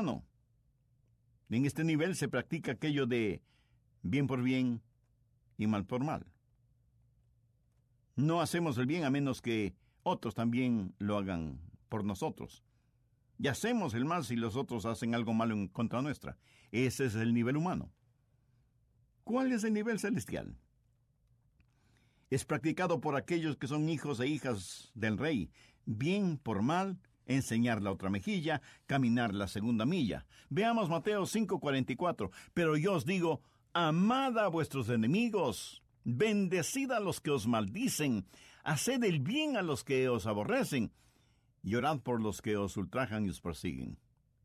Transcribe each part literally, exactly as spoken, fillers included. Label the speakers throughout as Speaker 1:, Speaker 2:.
Speaker 1: humano. En este nivel se practica aquello de bien por bien y mal por mal. No hacemos el bien a menos que otros también lo hagan por nosotros. Y hacemos el mal si los otros hacen algo malo en contra nuestra. Ese es el nivel humano. ¿Cuál es el nivel celestial? Es practicado por aquellos que son hijos e hijas del Rey. Bien por mal, enseñar la otra mejilla, caminar la segunda milla. Veamos Mateo cinco cuarenta y cuatro. Pero yo os digo, amad a vuestros enemigos, bendecid a los que os maldicen, haced el bien a los que os aborrecen, y orad por los que os ultrajan y os persiguen.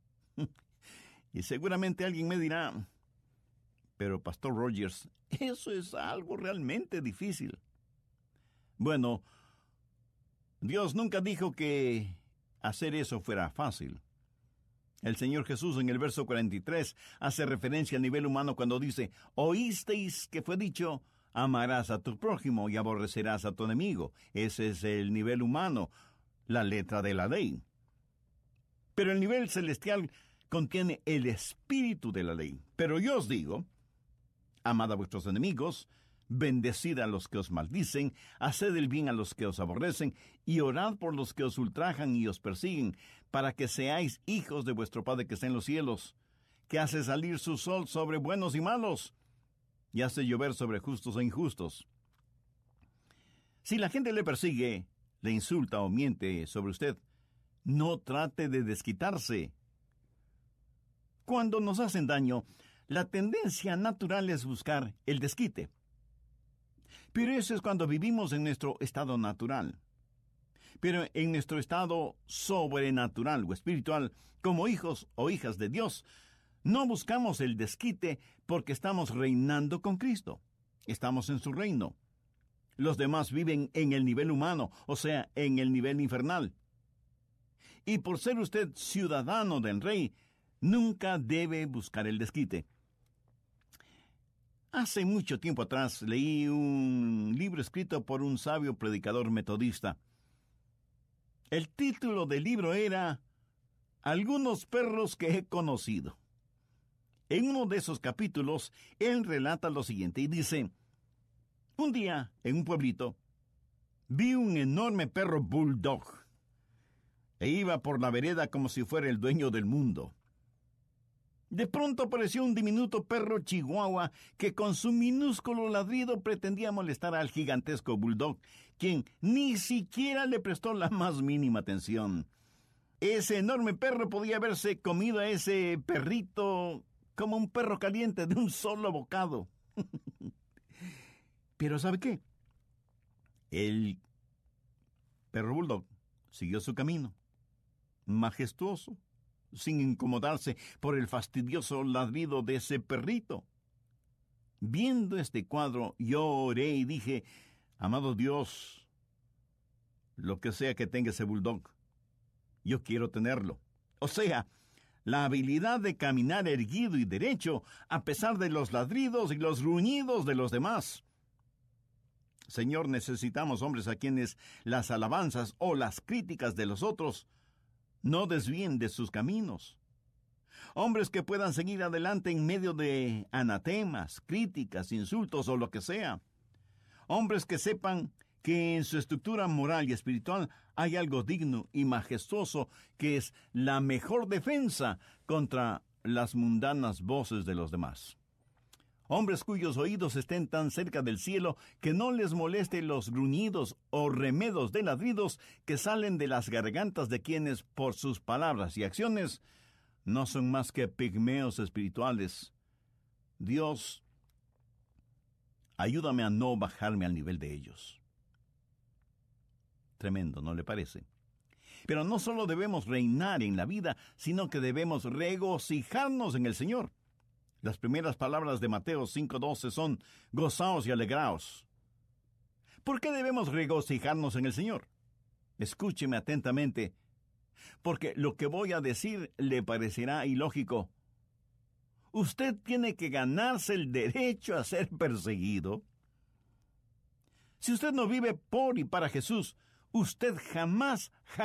Speaker 1: Y seguramente alguien me dirá, pero Pastor Rogers, eso es algo realmente difícil. Bueno, Dios nunca dijo que hacer eso fuera fácil. El Señor Jesús en el verso cuarenta y tres hace referencia a nivel humano cuando dice, oísteis que fue dicho, amarás a tu prójimo y aborrecerás a tu enemigo. Ese es el nivel humano, la letra de la ley. Pero el nivel celestial contiene el espíritu de la ley. Pero yo os digo, amad a vuestros enemigos, bendecid a los que os maldicen, haced el bien a los que os aborrecen, y orad por los que os ultrajan y os persiguen, para que seáis hijos de vuestro Padre que está en los cielos, que hace salir su sol sobre buenos y malos, y hace llover sobre justos e injustos. Si la gente le persigue, le insulta o miente sobre usted, no trate de desquitarse. Cuando nos hacen daño, la tendencia natural es buscar el desquite. Pero eso es cuando vivimos en nuestro estado natural. Pero en nuestro estado sobrenatural o espiritual, como hijos o hijas de Dios, no buscamos el desquite porque estamos reinando con Cristo. Estamos en su reino. Los demás viven en el nivel humano, o sea, en el nivel infernal. Y por ser usted ciudadano del Rey, nunca debe buscar el desquite. Hace mucho tiempo atrás leí un libro escrito por un sabio predicador metodista. El título del libro era Algunos perros que he conocido. En uno de esos capítulos, él relata lo siguiente y dice, un día, en un pueblito, vi un enorme perro bulldog e iba por la vereda como si fuera el dueño del mundo. De pronto apareció un diminuto perro chihuahua que con su minúsculo ladrido pretendía molestar al gigantesco bulldog, quien ni siquiera le prestó la más mínima atención. Ese enorme perro podía haberse comido a ese perrito como un perro caliente de un solo bocado. Pero ¿sabe qué? El perro bulldog siguió su camino, majestuoso, sin incomodarse por el fastidioso ladrido de ese perrito. Viendo este cuadro, yo oré y dije, amado Dios, lo que sea que tenga ese bulldog, yo quiero tenerlo. O sea, la habilidad de caminar erguido y derecho, a pesar de los ladridos y los gruñidos de los demás. Señor, necesitamos hombres a quienes las alabanzas o las críticas de los otros no desvíen de sus caminos. Hombres que puedan seguir adelante en medio de anatemas, críticas, insultos o lo que sea. Hombres que sepan que en su estructura moral y espiritual hay algo digno y majestuoso que es la mejor defensa contra las mundanas voces de los demás. Hombres cuyos oídos estén tan cerca del cielo que no les moleste los gruñidos o remedos de ladridos que salen de las gargantas de quienes, por sus palabras y acciones, no son más que pigmeos espirituales. Dios, ayúdame a no bajarme al nivel de ellos. Tremendo, ¿no le parece? Pero no solo debemos reinar en la vida, sino que debemos regocijarnos en el Señor. Las primeras palabras de Mateo cinco doce son, gozaos y alegraos. ¿Por qué debemos regocijarnos en el Señor? Escúcheme atentamente, porque lo que voy a decir le parecerá ilógico. ¿Usted tiene que ganarse el derecho a ser perseguido? Si usted no vive por y para Jesús, usted jamás, jamás